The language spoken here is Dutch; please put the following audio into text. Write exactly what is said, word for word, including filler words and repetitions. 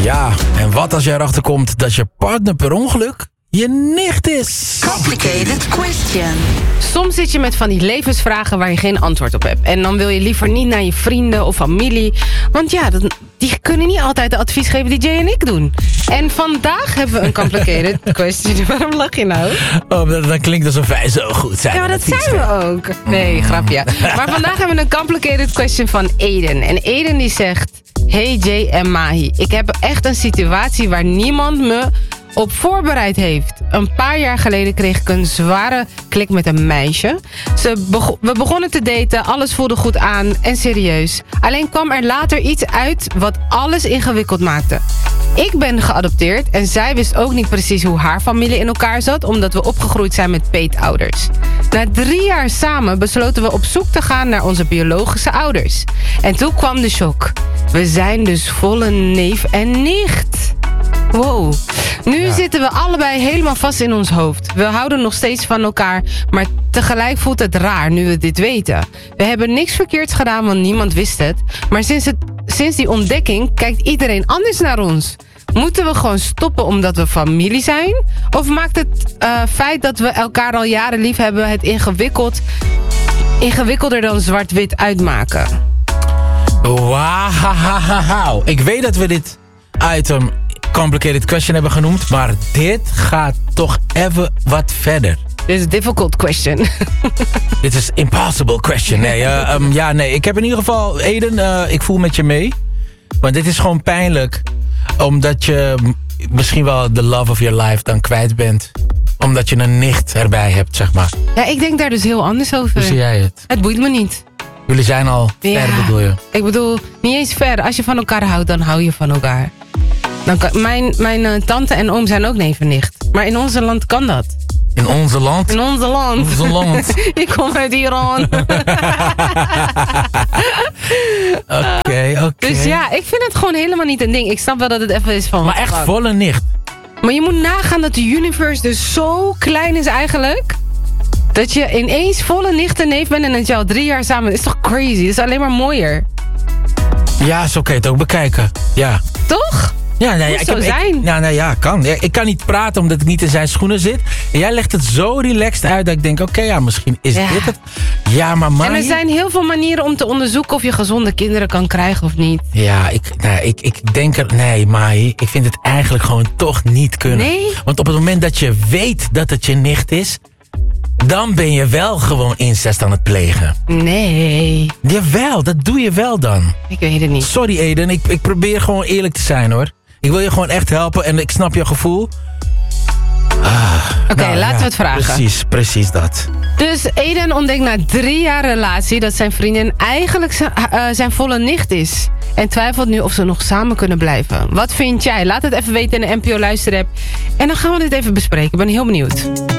Ja, en wat als je erachter komt dat je partner per ongeluk je nicht is? Complicated question. Soms zit je met van die levensvragen waar je geen antwoord op hebt. En dan wil je liever niet naar je vrienden of familie. Want ja, dat, die kunnen niet altijd de advies geven die Jay en ik doen. En vandaag hebben we een complicated question. Waarom lach je nou? Oh, dat, dat klinkt alsof wij zo goed zijn. Ja, maar dat zijn we ook. Nee, grapje. Maar vandaag hebben we een complicated question van Eden. En Eden die zegt... Hey Jay en Mahi, ik heb echt een situatie waar niemand me op voorbereid heeft. Een paar jaar geleden kreeg ik een zware klik met een meisje. Ze bego- we begonnen te daten, alles voelde goed aan en serieus. Alleen kwam er later iets uit wat alles ingewikkeld maakte. Ik ben geadopteerd en zij wist ook niet precies hoe haar familie in elkaar zat, omdat we opgegroeid zijn met peetouders. Na drie jaar samen besloten we op zoek te gaan naar onze biologische ouders. En toen kwam de shock. We zijn dus volle neef en nicht. Wow. Nu ja. zitten we allebei helemaal vast in ons hoofd. We houden nog steeds van elkaar, maar tegelijk voelt het raar nu we dit weten. We hebben niks verkeerds gedaan, want niemand wist het. Maar sinds, het, sinds die ontdekking kijkt iedereen anders naar ons. Moeten we gewoon stoppen omdat we familie zijn? Of maakt het uh, feit dat we elkaar al jaren lief hebben het ingewikkeld, ingewikkelder dan zwart-wit uitmaken? Wauw. Ik weet dat we dit item complicated question hebben genoemd, maar dit gaat toch even wat verder. Dit is een difficult question. Dit is impossible question. Nee, uh, um, ja, nee. Ik heb in ieder geval, Eden, uh, ik voel met je mee. Want dit is gewoon pijnlijk. Omdat je misschien wel the love of your life dan kwijt bent. Omdat je een nicht erbij hebt, zeg maar. Ja, ik denk daar dus heel anders over. Hoe zie jij het? Het boeit me niet. Jullie zijn al ja, ver, bedoel je? Ik bedoel, niet eens ver. Als je van elkaar houdt, dan hou je van elkaar. Dan kan, mijn mijn uh, tante en oom zijn ook neef en nicht. Maar in onze land kan dat. In onze land? In onze land. Onze land. Ik kom uit Iran. Oké, oké. Okay, okay. Dus ja, ik vind het gewoon helemaal niet een ding. Ik snap wel dat het even is van... Maar echt volle nicht. Maar je moet nagaan dat de universe dus zo klein is eigenlijk... dat je ineens volle nicht en neef bent en dat je al drie jaar samen... Dat is toch crazy? Dat is alleen maar mooier. Ja, zo kan je het ook bekijken. Ja. Toch? Ja, nee, Moet ik zo heb, zijn. Ik, ja, nee, ja, kan. Ik kan niet praten omdat ik niet in zijn schoenen zit. En jij legt het zo relaxed uit dat ik denk, oké, okay, ja, misschien is ja. dit het. Ja, maar man. En er zijn heel veel manieren om te onderzoeken of je gezonde kinderen kan krijgen of niet. Ja, ik, nee, ik, ik denk er, nee, Mahi, ik vind het eigenlijk gewoon toch niet kunnen. Nee? Want op het moment dat je weet dat het je nicht is, dan ben je wel gewoon incest aan het plegen. Nee. Jawel, dat doe je wel dan. Ik weet het niet. Sorry Eden, ik, ik probeer gewoon eerlijk te zijn hoor. Ik wil je gewoon echt helpen en ik snap je gevoel. Ah, Oké, okay, nou, laten ja, we het vragen. Precies, precies dat. Dus Eden ontdekt na drie jaar relatie dat zijn vriendin eigenlijk zijn, uh, zijn volle nicht is. En twijfelt nu of ze nog samen kunnen blijven. Wat vind jij? Laat het even weten in de N P O Luisterapp. En dan gaan we dit even bespreken. Ik ben heel benieuwd.